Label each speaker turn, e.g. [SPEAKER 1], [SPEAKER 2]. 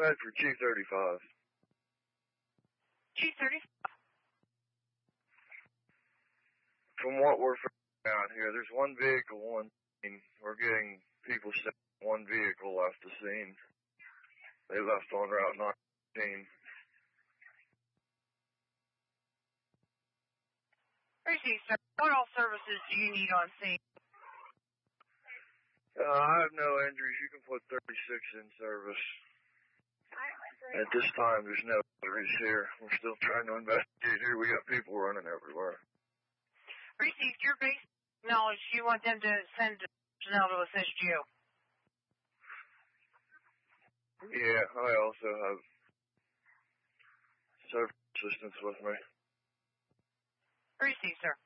[SPEAKER 1] dispatch for Chief 35.
[SPEAKER 2] Chief 35.
[SPEAKER 1] From what we're figuring out here, there's one vehicle, one scene. We're getting people saying one vehicle left the scene. They left on Route 19.
[SPEAKER 2] Receive, sir. What all services do you need on scene?
[SPEAKER 1] I have no injuries. You can put 36 in service. At this time, there's no injuries here. We're still trying to investigate here. We got people running everywhere.
[SPEAKER 2] Received your base knowledge. You want them to send personnel to assist you?
[SPEAKER 1] Yeah, I also have service assistants with me.
[SPEAKER 2] Received, sir.